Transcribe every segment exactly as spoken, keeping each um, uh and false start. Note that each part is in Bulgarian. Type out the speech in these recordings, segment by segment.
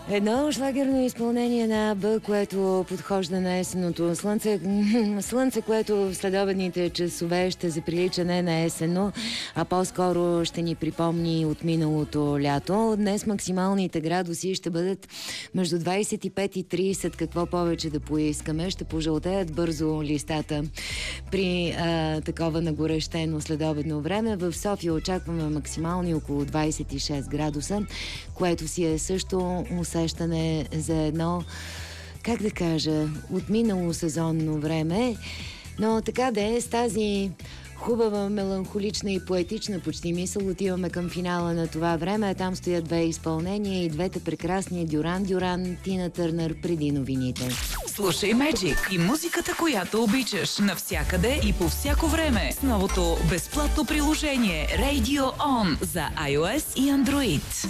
Едно шлагерно изпълнение на Б, което подхожда на есенното слънце. Слънце, което в следобедните часове ще заприлича не на есенно, а по-скоро ще ни припомни от миналото лято. Днес максималните градуси ще бъдат между двайсет и пет и трийсет. Какво повече да поискаме? Ще пожълтеят бързо листата при а, такова нагорещено следобедно време. В София очакваме максимални около двайсет и шест градуса, което си е също усещане за едно, как да кажа, отминало сезонно време. Но така да е, с тази хубава, меланхолична и поетична почти мисъл отиваме към финала на това време. Там стоят две изпълнения и двете прекрасни Дюран Дюран, Тина Търнър преди новините. Слушай Magic и музиката, която обичаш, навсякъде и по всяко време с новото безплатно приложение Radio On за iOS и Android.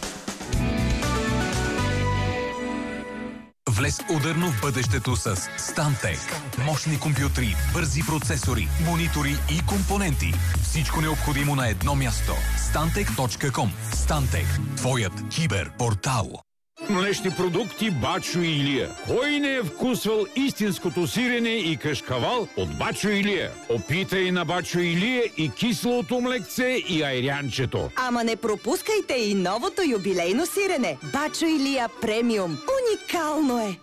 Влез ударно в бъдещето с Stantec. Мощни компютри, бързи процесори, монитори и компоненти. Всичко необходимо на едно място. Stantec точка ком. Stantec. Твоят киберпортал. Млечни продукти Бачо Илия. Кой не е вкусвал истинското сирене и кашкавал от Бачо Илия? Опитай на Бачо Илия и киселото млекце и айрянчето. Ама не пропускайте и новото юбилейно сирене. Бачо Илия премиум. Уникално е!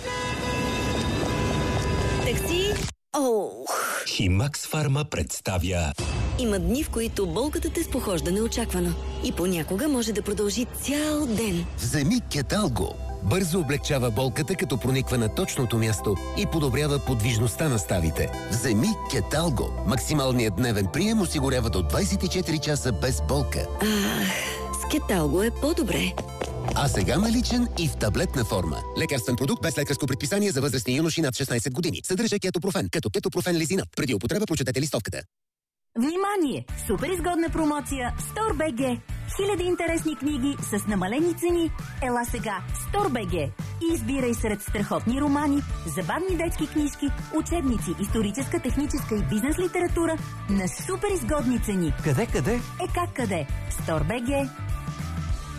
Такси! Ох! Химакс Фарма представя... Има дни, в които болката те спохожда неочаквано. И понякога може да продължи цял ден. Вземи Кеталго. Бързо облегчава болката, като прониква на точното място и подобрява подвижността на ставите. Вземи Кеталго. Максималният дневен прием осигурява до двайсет и четири часа без болка. Ах, с Кеталго е по-добре. А сега наличен и в таблетна форма. Лекарствен продукт без лекарско предписание за възрастни юноши над шестнайсет години. Съдържа кетопрофен, като кетопрофен лизинат. Преди употреба прочетете листовката. Внимание! Супер изгодна промоция StoreBG. Хиляди интересни книги с намалени цени. Ела сега StoreBG и избирай сред страхотни романи, забавни детски книжки, учебници, историческа, техническа и бизнес литература на супер изгодни цени. Къде, къде? Е как къде? StoreBG.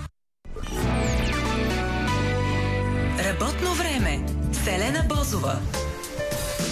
Работно време. Селена Бозова.